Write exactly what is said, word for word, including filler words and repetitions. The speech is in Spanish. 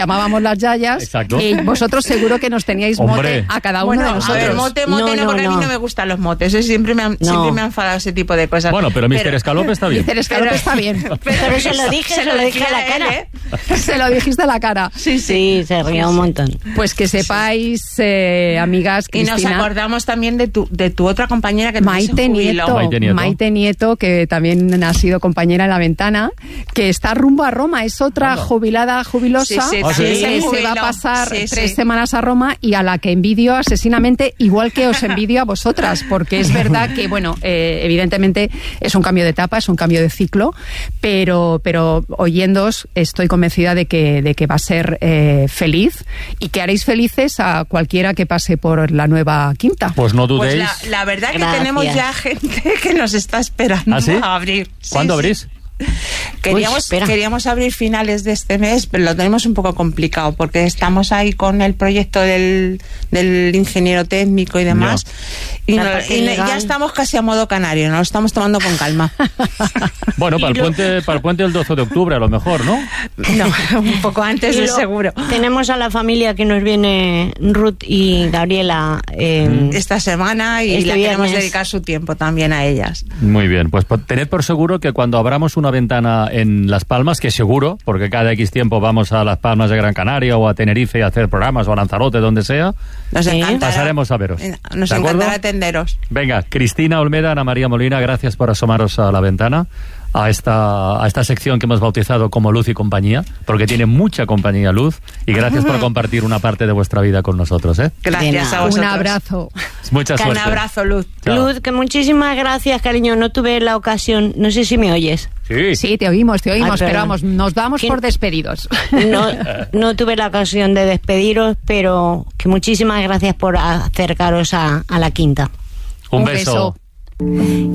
llamábamos las yayas. Exacto. Y vosotros seguro que nos teníais Hombre. mote a cada uno Bueno, de nosotros. a ver, mote, mote, No, no, no, porque no. a mí no me gustan los motes. Eso siempre me han, No. siempre me han enfadado ese tipo de cosas. Bueno, pero mister Escalope está bien. Mister Escalope está bien. Pero se lo dije, se lo dije a la él, cara. ¿eh? Se lo dijiste a la cara. Sí, sí, se rió un montón. Pues que sepáis, eh, amigas, Y nos Cristina, acordamos también de tu, de tu otra compañera que también Maite se jubiló. Nieto, Maite Nieto. Maite Nieto, que también ha sido compañera en La Ventana, que está rumbo a Roma, es otra Anda. jubilada jubilosa Sí, sí, Ah, también sí. que se jubiló. va a pasar Sí, tres sí. semanas a Roma y a la que envidio asesinamente, igual que os envidio a vosotras, porque es verdad que, bueno, eh, evidentemente es un cambio de etapa, es un cambio de ciclo, pero, pero oyéndoos estoy convencida de que, de que va a ser eh, feliz y que haréis felices a cualquiera que pase por la nueva quinta. Pues no Pues dudéis. la, la verdad que Gracias. tenemos ya gente que nos está esperando ¿Ah, sí? a abrir. Sí, ¿Cuándo sí. abrís? Queríamos, Uy, espera. queríamos abrir finales de este mes, pero lo tenemos un poco complicado porque estamos ahí con el proyecto del, del ingeniero técnico y demás. Y, La no- parte y legal. ya estamos casi a modo canario, nos lo estamos tomando con calma. Bueno, para el, Y lo- puente, para el puente del doce de octubre a lo mejor, ¿no? No, un poco antes Y de lo- seguro. Tenemos a la familia que nos viene, Ruth y Gabriela. eh, Esta semana y Este le queremos viernes. dedicar su tiempo también a ellas. Muy bien, pues po- tened por seguro que cuando abramos una ventana en Las Palmas, que seguro, porque cada X tiempo vamos a Las Palmas de Gran Canaria o a Tenerife a hacer programas o a Lanzarote, donde sea, Nos Sí. encantará. pasaremos a veros. Nos ¿De acuerdo? encantará atenderos. Venga, Cristina Olmeda, Ana María Molina, gracias por asomaros a la ventana, a esta, a esta sección que hemos bautizado como Luz y Compañía, porque tiene mucha compañía Luz, y gracias por compartir una parte de vuestra vida con nosotros, ¿eh? Gracias nada. a vosotros. Un abrazo. Mucha Un suerte. abrazo, Luz. Chao. Luz, que muchísimas gracias, cariño. No tuve la ocasión, no sé si me oyes. Sí. Sí, te oímos, te oímos, Ay, pero perdón. vamos, nos damos ¿Quién- por despedidos. No, no tuve la ocasión de despediros, pero que muchísimas gracias por acercaros a, a la quinta. Un, Un beso. beso.